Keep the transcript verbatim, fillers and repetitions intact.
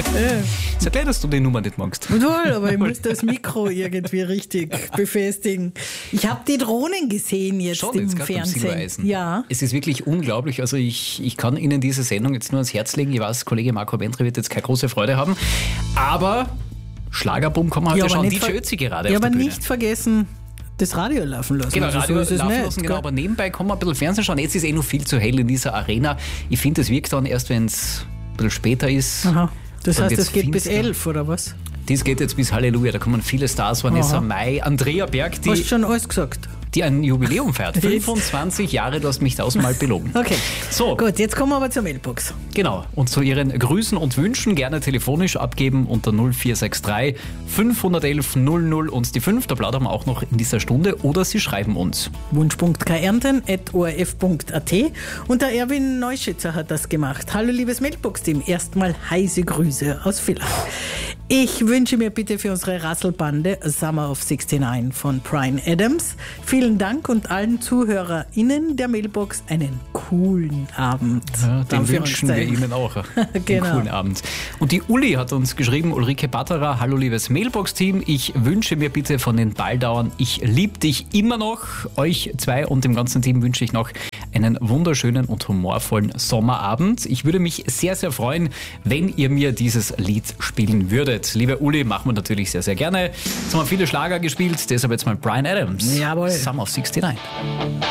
Sag gleich, dass du die Nummer nicht magst. Toll, aber ich muss das Mikro irgendwie richtig befestigen. Ich habe die Drohnen gesehen jetzt Schon, im jetzt gerade beim Fernsehen. Silbereisen. Ja. Es ist wirklich unglaublich. Also ich, ich kann Ihnen diese Sendung jetzt nur ans Herz legen. Ich weiß, Kollege Marco Wendry wird jetzt keine große Freude haben. Aber Schlagerboom kann man heute Ja, aber schauen. nicht D J ver- Ötzi gerade Ja, auf der aber Bühne. nicht vergessen, das Radio laufen lassen. Genau, Also Radio so ist es laufen nicht, lassen, genau, gell? aber nebenbei kann man ein bisschen Fernsehen schauen. Jetzt ist eh noch viel zu hell in dieser Arena. Ich finde, es wirkt dann erst, wenn es ein bisschen später ist. Aha. Das Dann heißt, wird's es geht bis finster. elf, oder was? Das geht jetzt bis Halleluja. Da kommen viele Stars. Vanessa Aha. Mai, Andrea Berg, Hast du die, schon alles gesagt? die ein Jubiläum feiert. Jetzt. fünfundzwanzig Jahre, du hast mich tausendmal belogen. Okay. So. Gut, jetzt kommen wir aber zur Mailbox. Genau. Und zu Ihren Grüßen und Wünschen gerne telefonisch abgeben unter null vier sechs drei fünf eins eins null null und die fünf. Da plaudern wir auch noch in dieser Stunde. Oder Sie schreiben uns. Wunsch.k ernten at o r f punkt a t und der Erwin Neuschützer hat das gemacht. Hallo liebes Mailbox-Team, erstmal heiße Grüße aus Villach. Ich wünsche mir bitte für unsere Rasselbande Summer of sixty-nine von Bryan Adams. Vielen Dank und allen ZuhörerInnen der Mailbox einen coolen Abend. Ja, den wünschen wir Anführungszeichen. Ihnen auch. Einen Genau. coolen Abend. Und die Uli hat uns geschrieben, Ulrike Batterer, hallo liebes Mailbox-Team, ich wünsche mir bitte von den Baldauern, ich liebe dich immer noch. Euch zwei und dem ganzen Team wünsche ich noch einen wunderschönen und humorvollen Sommerabend. Ich würde mich sehr, sehr freuen, wenn ihr mir dieses Lied spielen würdet. Liebe Uli, machen wir natürlich sehr, sehr gerne. Jetzt haben wir viele Schlager gespielt, deshalb jetzt mal Bryan Adams. Jawohl. Summer of sixty-nine.